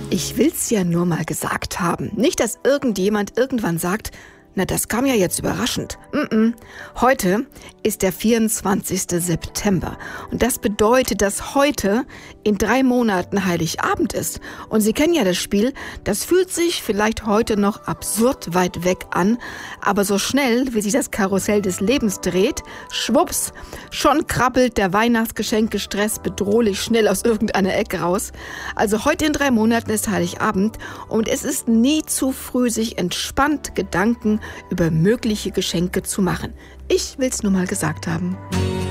Ich will's ja nur mal gesagt haben. Nicht, dass irgendjemand irgendwann sagt, na, das kam ja jetzt überraschend. Heute ist der 24. September. Und das bedeutet, dass heute in 3 Monaten Heiligabend ist. Und Sie kennen ja das Spiel. Das fühlt sich vielleicht heute noch absurd weit weg an. Aber so schnell, wie sich das Karussell des Lebens dreht, schwupps, schon krabbelt der Weihnachtsgeschenkestress bedrohlich schnell aus irgendeiner Ecke raus. Also heute in 3 Monaten ist Heiligabend. Und es ist nie zu früh, sich entspannt Gedanken über mögliche Geschenke zu machen. Ich will's nur mal gesagt haben.